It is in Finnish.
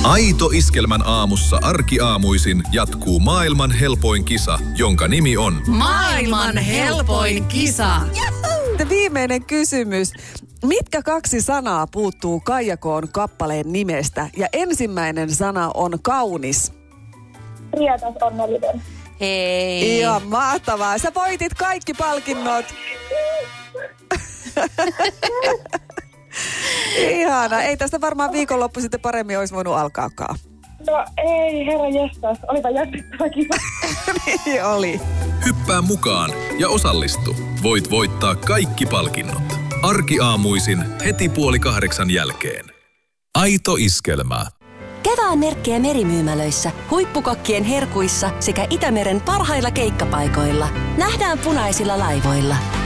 Aito Iskelmän aamussa arkiaamuisin jatkuu maailman helpoin kisa, jonka nimi on Maailman helpoin kisa. Viimeinen kysymys. Mitkä 2 sanaa puuttuu Kaija K:n kappaleen nimestä? Ja ensimmäinen sana on kaunis. Rietas onnellinen. Hei. Ihan mahtavaa. Sä voitit kaikki palkinnot. Ihana. Ei tästä varmaan viikonloppu sitten paremmin olisi voinut alkaakaan. No ei, herra jestas. Olipa jännittävä kiva. Niin oli. Hyppää mukaan ja osallistu. Voit voittaa kaikki palkinnot. Arkiaamuisin heti 7:30 jälkeen. Aito Iskelmä. Kevään merkkejä merimyymälöissä, huippukokkien herkuissa sekä Itämeren parhailla keikkapaikoilla. Nähdään punaisilla laivoilla.